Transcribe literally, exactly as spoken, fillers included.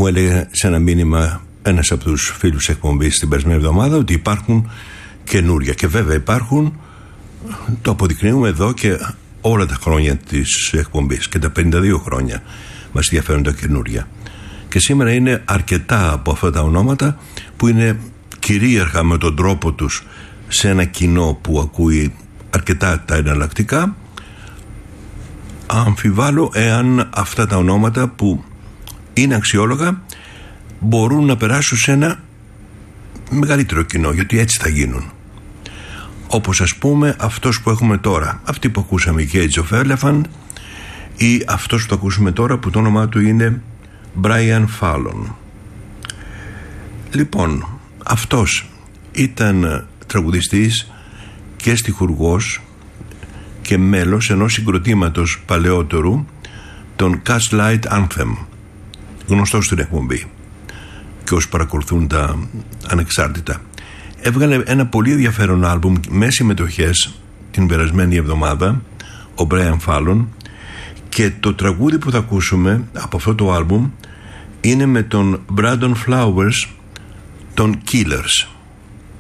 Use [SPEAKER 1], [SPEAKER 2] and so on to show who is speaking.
[SPEAKER 1] Μου έλεγε σε ένα μήνυμα ένας από τους φίλους εκπομπής την περσμένη εβδομάδα ότι υπάρχουν καινούρια, και βέβαια υπάρχουν, το αποδεικνύουμε εδώ και όλα τα χρόνια της εκπομπής, και τα πενήντα δύο χρόνια μας ενδιαφέρουν τα καινούρια. Και σήμερα είναι αρκετά από αυτά τα ονόματα που είναι κυρίαρχα με τον τρόπο τους σε ένα κοινό που ακούει αρκετά τα εναλλακτικά. Αμφιβάλλω εάν αυτά τα ονόματα που είναι αξιόλογα μπορούν να περάσουν σε ένα μεγαλύτερο κοινό, γιατί έτσι θα γίνουν. Όπως ας πούμε αυτός που έχουμε τώρα, αυτή που ακούσαμε, η Cage of Elephant, ή αυτός που το ακούσουμε τώρα που το όνομά του είναι Brian Fallon. Λοιπόν, αυτός ήταν τραγουδιστής και στιχουργός και μέλος ενός συγκροτήματος παλαιότερου, των Gaslight Anthem, γνωστός στην εκπομπή και όσοι παρακολουθούν τα ανεξάρτητα. Έβγαλε ένα πολύ ενδιαφέρον άλμπουμ με συμμετοχές την περασμένη εβδομάδα, ο Brian Fallon, και το τραγούδι που θα ακούσουμε από αυτό το άλμπουμ είναι με τον Brandon Flowers των Killers.